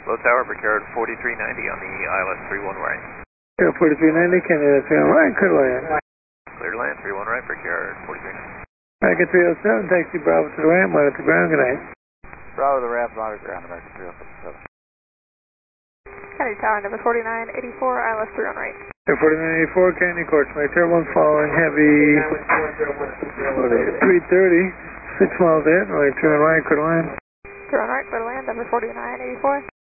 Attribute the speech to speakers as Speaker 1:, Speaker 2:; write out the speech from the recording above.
Speaker 1: Low tower, Brickyard 4390 on the ILS 31 right.
Speaker 2: Yeah, 4390, Canada 31 right, clear to land.
Speaker 1: Clear to land, 31 right, Brickyard 4390.
Speaker 2: American 307, taxi Bravo to the ramp, line at the ground, good night.
Speaker 3: Bravo to the ramp, line at the ground, American 307.
Speaker 4: Kennedy Tower, number 4984, ILS 31 right.
Speaker 2: 4984, Kennedy, course, my Tier 1 following heavy, 330, 6 miles ahead, line 2 and right, clear to land.
Speaker 4: 2 on right, clear to land, number 4984.